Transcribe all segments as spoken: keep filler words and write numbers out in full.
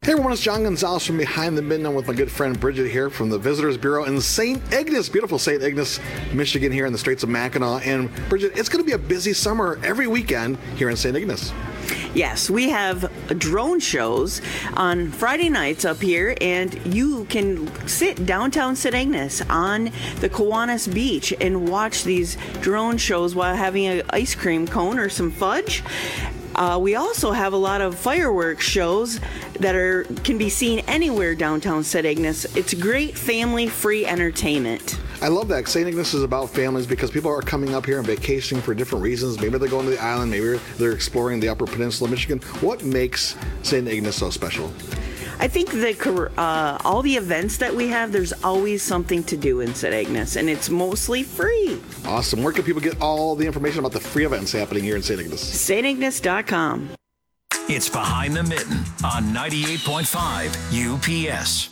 Hey everyone, it's John Gonzalez from Behind the Midnight with my good friend Bridget here from the Visitors Bureau in Saint Ignace, beautiful Saint Ignace, Michigan here in the Straits of Mackinac. And Bridget, it's going to be a busy summer every weekend here in Saint Ignace. Yes, we have drone shows on Friday nights up here, and you can sit downtown Saint Ignace on the Kiwanis Beach and watch these drone shows while having an ice cream cone or some fudge. Uh, we also have a lot of fireworks shows that are can be seen anywhere downtown Saint Ignace. It's great family-free entertainment. I love that. Saint Ignace is about families because people are coming up here and vacationing for different reasons. Maybe they're going to the island. Maybe they're exploring the Upper Peninsula of Michigan. What makes Saint Ignace so special? I think that uh, all the events that we have, there's always something to do in Saint Ignace, and it's mostly free. Awesome. Where can people get all the information about the free events happening here in Saint Ignace? Saint Ignace dot com. It's Behind the Mitten on ninety-eight point five U P S.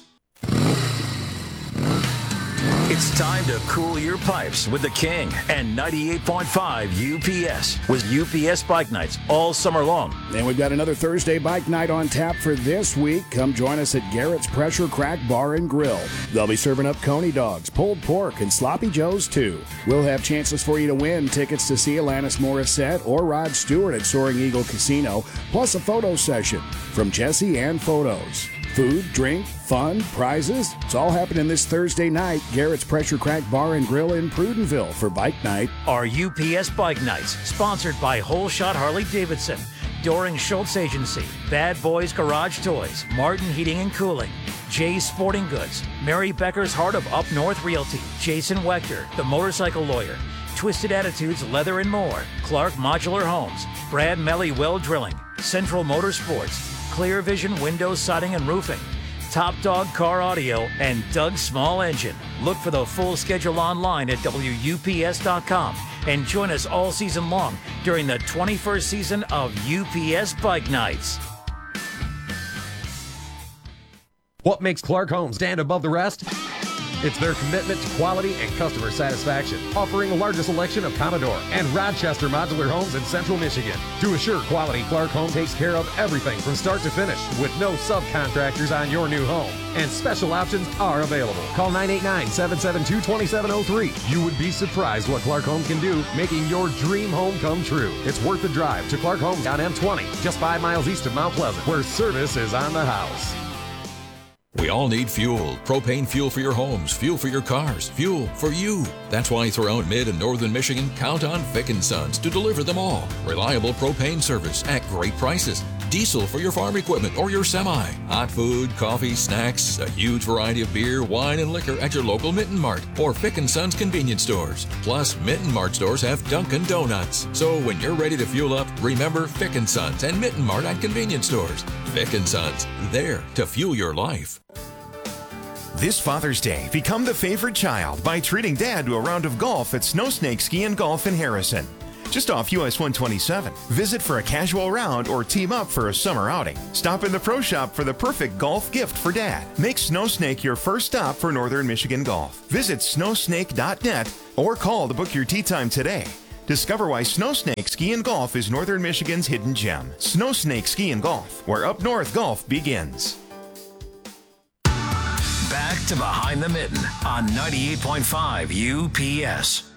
It's time to cool your pipes with the King and ninety-eight point five U P S with U P S Bike Nights all summer long. And we've got another Thursday bike night on tap for this week. Come join us at Garrett's Pressure Crack Bar and Grill. They'll be serving up coney dogs, pulled pork, and sloppy joes too. We'll have chances for you to win tickets to see Alanis Morissette or Rod Stewart at Soaring Eagle Casino, plus a photo session from Jesse and Photos. Food, drink, fun, prizes. It's all happening this Thursday night. Garrett's Pressure Crack Bar and Grill in Prudenville for Bike Night. Our U P S Bike Nights, sponsored by Whole Shot Harley Davidson, Doring Schultz Agency, Bad Boys Garage Toys, Martin Heating and Cooling, Jay's Sporting Goods, Mary Becker's Heart of Up North Realty, Jason Wechter, The Motorcycle Lawyer, Twisted Attitudes Leather and More, Clark Modular Homes, Brad Melly Well Drilling, Central Motorsports, Clear Vision Windows, Siding and Roofing, Top Dog Car Audio, and Doug Small Engine. Look for the full schedule online at W U P S dot com and join us all season long during the twenty-first season of U P S Bike Nights. What makes Clark Homes stand above the rest? It's their commitment to quality and customer satisfaction, offering the largest selection of Commodore and Rochester modular homes in Central Michigan. To assure quality, Clark Home takes care of everything from start to finish with no subcontractors on your new home. And special options are available. Call nine eight nine, seven seven two, two seven zero three. You would be surprised what Clark Home can do, making your dream home come true. It's worth the drive to Clark Homes on M twenty, just five miles east of Mount Pleasant, where service is on the house. We all need fuel. Propane fuel for your homes, fuel for your cars, fuel for you. That's why throughout mid and northern Michigan, count on Fick and Sons to deliver them all. Reliable propane service at great prices. Diesel for your farm equipment or your semi. Hot food, coffee, snacks, a huge variety of beer, wine, and liquor at your local Mitten Mart or Fick and Sons convenience stores. Plus, Mitten Mart stores have Dunkin' Donuts. So when you're ready to fuel up, remember Fick and Sons and Mitten Mart at convenience stores. Fick and Sons, there to fuel your life. This Father's Day, become the favorite child by treating Dad to a round of golf at Snow Snake Ski and Golf in Harrison. Just off U S one twenty-seven. Visit for a casual round or team up for a summer outing. Stop in the Pro Shop for the perfect golf gift for Dad. Make Snow Snake your first stop for Northern Michigan golf. Visit snow snake dot net or call to book your tee time today. Discover why Snow Snake Ski and Golf is Northern Michigan's hidden gem. Snow Snake Ski and Golf, where up north golf begins. Back to Behind the Mitten on ninety-eight point five U P S.